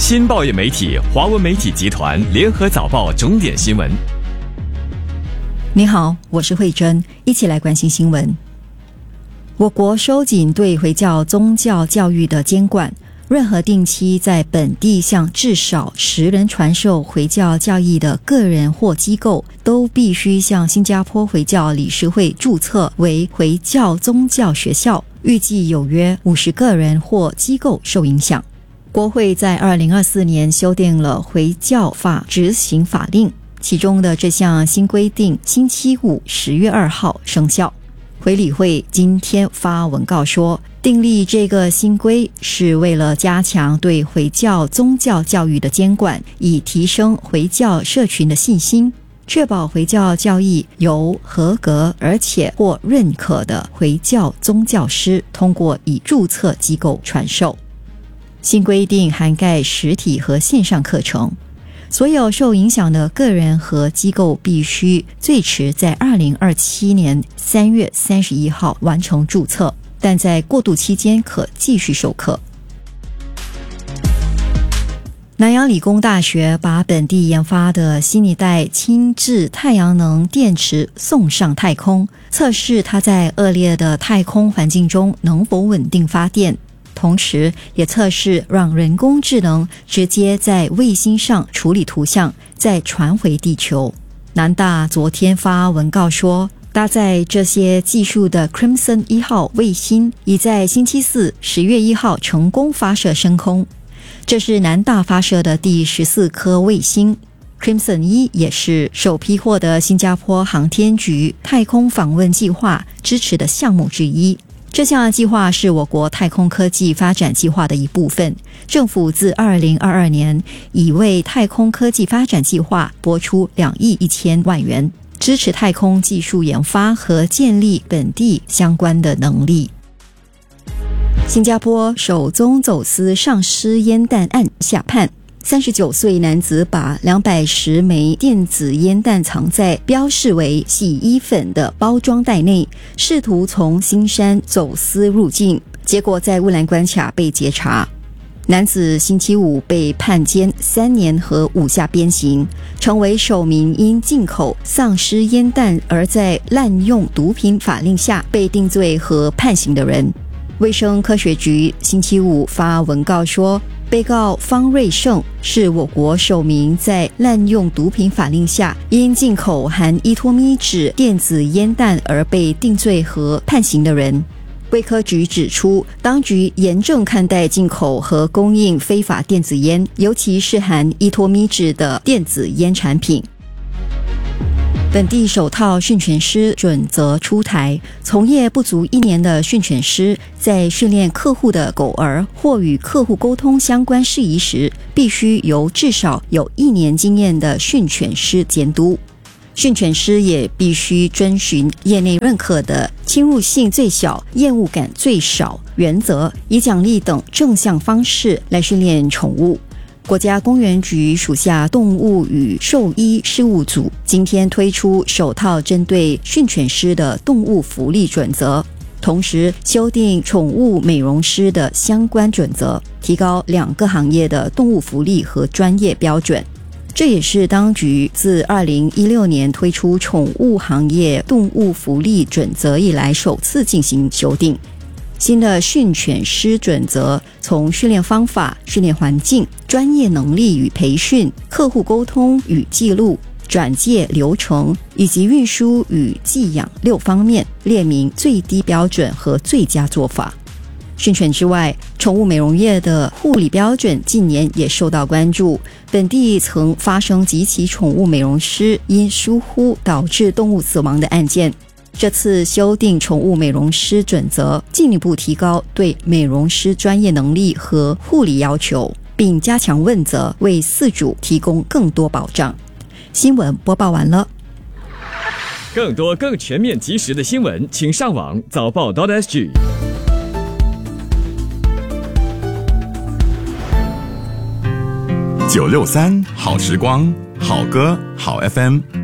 新报业媒体华文媒体集团联合早报重点新闻。 你好，我是慧珍，一起来关心新闻。我国收紧对回教宗教教育的监管，任何定期在本地向至少10人传授回教教义的个人或机构，都必须向新加坡回教理事会注册为回教宗教学校，预计有约50个人或机构受影响。国会在2024年修订了回教法执行法令，其中的这项新规定星期五10月2号生效。回理会今天发文告说，订立这个新规是为了加强对回教宗教教育的监管，以提升回教社群的信心，确保回教教义由合格而且获认可的回教宗教师通过已注册机构传授。新规定涵盖实体和线上课程，所有受影响的个人和机构必须最迟在2027年3月31号完成注册，但在过渡期间可继续授课。南洋理工大学把本地研发的新一代轻质太阳能电池送上太空，测试它在恶劣的太空环境中能否稳定发电，同时也测试让人工智能直接在卫星上处理图像，再传回地球。南大昨天发文告说，搭载这些技术的 Crimson 1号卫星已在星期四10月1号成功发射升空，这是南大发射的第14颗卫星。Crimson 1也是首批获得新加坡航天局太空访问计划支持的项目之一。这项计划是我国太空科技发展计划的一部分，政府自2022年已为太空科技发展计划拨出2亿1000万元，支持太空技术研发和建立本地相关的能力。新加坡首宗走私丧尸烟弹案下判，39岁男子把210枚电子烟弹藏在标示为洗衣粉的包装袋内，试图从新山走私入境，结果在乌兰关卡被截查。男子星期五被判监3年和5下鞭刑，成为首名因进口丧尸烟弹而在滥用毒品法令下被定罪和判刑的人。卫生科学局星期五发文告说，被告方瑞胜是我国首名在滥用毒品法令下因进口含依托咪酯电子烟弹而被定罪和判刑的人。卫科局指出，当局严正看待进口和供应非法电子烟，尤其是含依托咪酯的电子烟产品。本地首套训犬师准则出台，从业不足1年的训犬师在训练客户的狗儿或与客户沟通相关事宜时，必须由至少有1年经验的训犬师监督。训犬师也必须遵循业内认可的侵入性最小、厌恶感最少原则，以奖励等正向方式来训练宠物。国家公园局属下动物与兽医事务组今天推出首套针对训犬师的动物福利准则，同时修订宠物美容师的相关准则，提高2个行业的动物福利和专业标准。这也是当局自2016年推出宠物行业动物福利准则以来首次进行修订。新的训犬师准则从训练方法、训练环境、专业能力与培训、客户沟通与记录、转介流程以及运输与寄养6方面列明最低标准和最佳做法。训犬之外，宠物美容业的护理标准近年也受到关注，本地曾发生几起宠物美容师因疏忽导致动物死亡的案件。这次修订宠物美容师准则，进一步提高对美容师专业能力和护理要求，并加强问责，为饲主提供更多保障。新闻播报完了。 更多更全面及时的新闻，请上网早报.sg。 963好时光，好歌好 FM。